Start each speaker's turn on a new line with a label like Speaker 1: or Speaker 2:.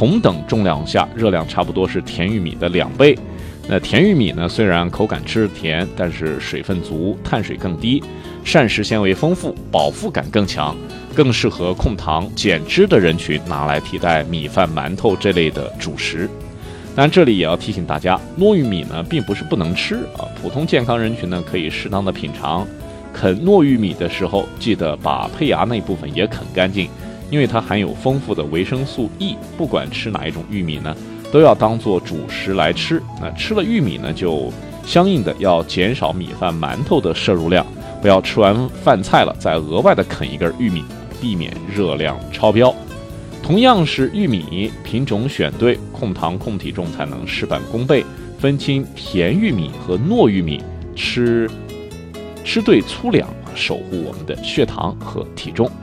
Speaker 1: 同等重量下，热量差不多是甜玉米的2倍。那甜玉米呢，虽然口感吃甜，但是水分足，碳水更低，膳食纤维丰富，饱腹感更强，更适合控糖减脂的人群拿来替代米饭、馒头这类的主食。但这里也要提醒大家，糯玉米呢并不是不能吃啊，普通健康人群呢可以适当的品尝。啃糯玉米的时候，记得把胚芽那部分也啃干净，因为它含有丰富的维生素 E。不管吃哪一种玉米呢，都要当做主食来吃。那吃了玉米呢，就相应的要减少米饭、馒头的摄入量，不要吃完饭菜了再额外的啃一根玉米，避免热量超标。同样是玉米，品种选对，控糖控体重才能事半功倍。分清甜玉米和糯玉米，吃对粗粮，守护我们的血糖和体重。